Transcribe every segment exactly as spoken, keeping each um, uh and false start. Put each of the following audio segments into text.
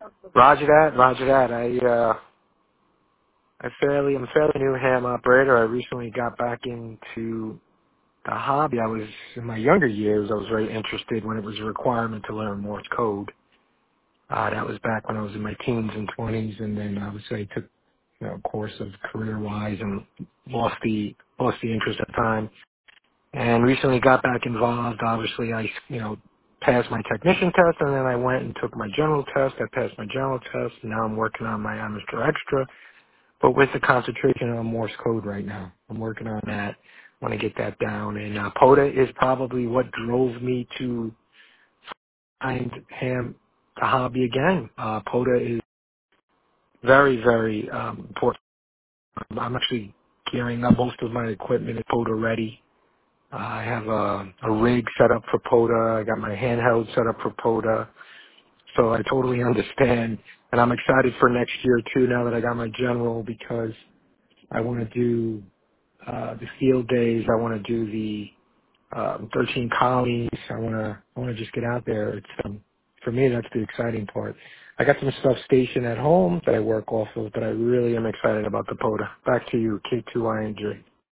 Roger that, Roger that. I, uh, I fairly, I'm a fairly new ham operator. I recently got back into the hobby. I was, in my younger years, I was very interested when it was a requirement to learn Morse code. Uh, that was back when I was in my teens and twenties, and then obviously I took, you know, a course of career-wise and lost the, lost the interest at the time. And recently got back involved. Obviously, I, you know, passed my technician test, and then I went and took my general test. I passed my general test. And now I'm working on my amateur extra, but with the concentration on Morse code right now. I'm working on that. Want to get that down. And uh, POTA is probably what drove me to find ham the hobby again. Uh, POTA is very, very um, important. I'm actually gearing up most of my equipment is POTA ready. Uh, I have a, a rig set up for POTA. I got my handheld set up for POTA. So I totally understand. And I'm excited for next year, too, now that I got my general, because I want to do uh, the field days. I want to do the um, thirteen colonies. I want to I want to just get out there. It's, um, for me, that's the exciting part. I got some stuff stationed at home that I work off of, but I really am excited about the POTA. Back to you, K two I N G.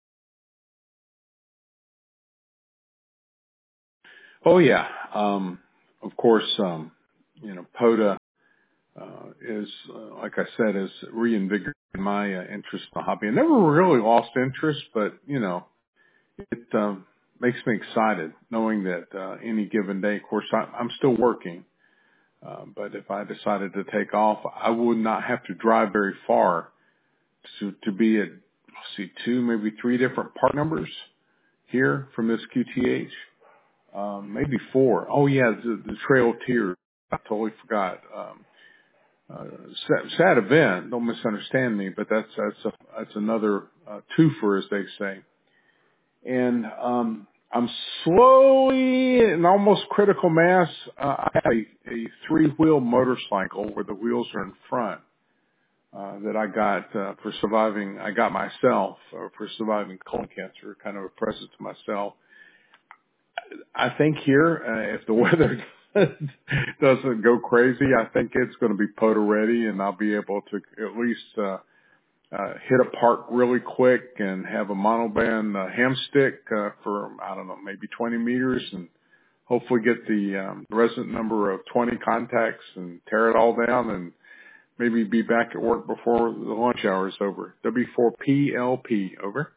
Oh yeah. Um, of course, um, you know, POTA uh, is, uh, like I said, is reinvigorated my uh, interest in the hobby. I never really lost interest, but you know, it um, makes me excited knowing that uh, any given day, of course, I, I'm still working. Uh, but if I decided to take off, I would not have to drive very far to, to be at, let's see, two, maybe three different part numbers here from this Q T H. Um, maybe four. Oh yeah, the, the Trail of Tears. I totally forgot. Um, uh, sad, sad event. Don't misunderstand me, but that's that's a, that's another uh, twofer, as they say. And um, I'm slowly and almost critical mass. Uh, I have a, a three-wheel motorcycle where the wheels are in front uh, that I got uh, for surviving. I got myself uh, for surviving colon cancer, kind of a present to myself. I think here, uh, if the weather doesn't go crazy, I think it's going to be POTA ready, and I'll be able to at least uh, uh, hit a park really quick and have a monoband uh, ham stick uh, for, I don't know, maybe twenty meters, and hopefully get the um, resident number of twenty contacts and tear it all down, and maybe be back at work before the lunch hour is over. W four P L P, over.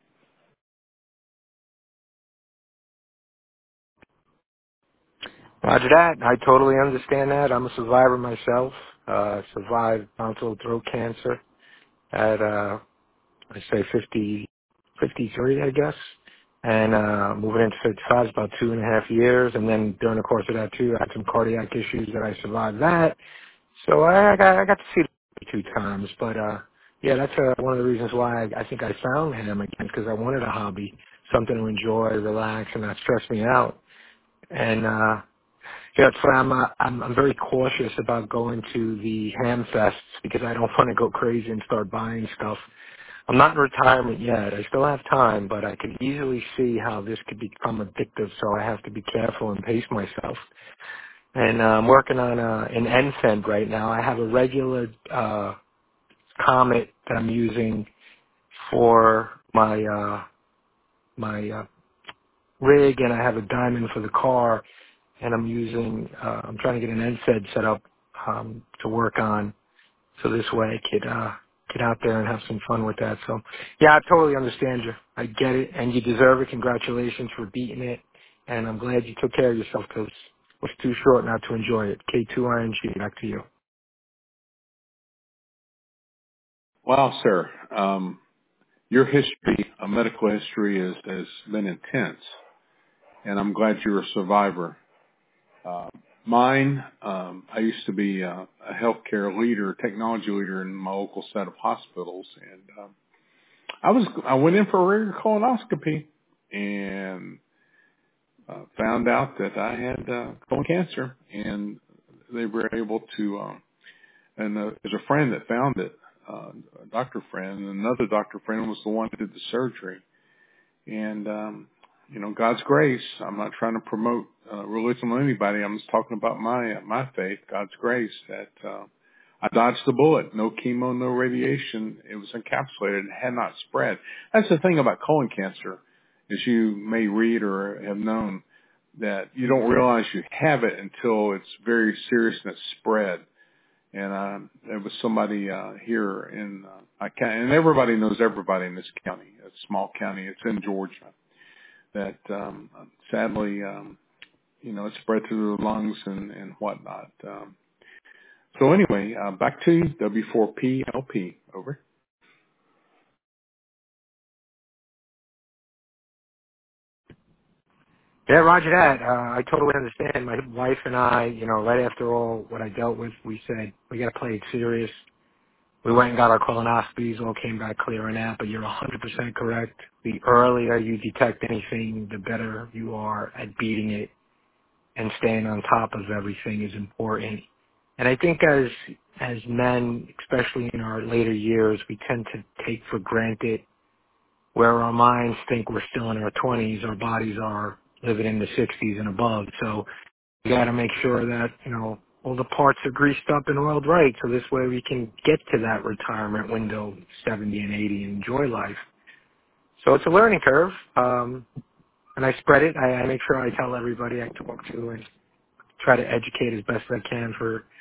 Roger that. I totally understand that. I'm a survivor myself. Uh, survived tonsil throat cancer at, uh, I say fifty, fifty-three, I guess. And, uh, moving into fifty-five is about two and a half years. And then during the course of that too, I had some cardiac issues that I survived that. So I, I got, I got to see it two times. But, uh, yeah, that's, uh, one of the reasons why I, I think I found him again, because I wanted a hobby, something to enjoy, relax, and not stress me out. And, uh, yeah, that's why I'm, uh, I'm I'm very cautious about going to the ham fests because I don't want to go crazy and start buying stuff. I'm not in retirement yet. I still have time, but I could easily see how this could become addictive. So I have to be careful and pace myself. And uh, I'm working on uh, an N F E N D right now. I have a regular uh, Comet that I'm using for my uh, my uh, rig, and I have a Diamond for the car. And I'm using, uh, I'm trying to get an N S A D set up um, to work on, so this way I could uh, get out there and have some fun with that. So, yeah, I totally understand you. I get it, and you deserve it. Congratulations for beating it, and I'm glad you took care of yourself because it was too short not to enjoy it. K two I N G, back to you. Wow, sir. Um, your history, uh, medical history, is, has been intense, and I'm glad you're a survivor. Uh, mine, um, I used to be uh, a healthcare leader, technology leader in my local set of hospitals, and um, I was I went in for a regular colonoscopy and uh, found out that I had uh, colon cancer, and they were able to. Um, and uh, there's a friend that found it, uh, a doctor friend, and another doctor friend was the one who did the surgery. And um, you know, God's grace. I'm not trying to promote uh, religion on anybody. I'm just talking about my my faith, God's grace. That uh, I dodged the bullet. No chemo, no radiation. It was encapsulated and had not spread. That's the thing about colon cancer, as you may read or have known, that you don't realize you have it until it's very serious and it's spread. And uh, there was somebody uh, here in uh, I can and everybody knows everybody in this county. It's a small county. It's in Georgia. That um, sadly, um, you know, it spread through the lungs and, and whatnot. Um, so anyway, uh, back to you, W four P L P. Over. Yeah, Roger that. Uh, I totally understand. My wife and I, you know, right after all what I dealt with, we said, we got to play it serious. We went and got our colonoscopies, all came back clear on that, but you're one hundred percent correct. The earlier you detect anything, the better you are at beating it, and staying on top of everything is important. And I think as as men, especially in our later years, we tend to take for granted where our minds think we're still in our twenties, our bodies are living in the sixties and above. So we got to make sure that, you know, all the parts are greased up and oiled right, so this way we can get to that retirement window, seventy and eighty, and enjoy life. So it's a learning curve, um, and I spread it. I, I make sure I tell everybody I talk to and try to educate as best I can for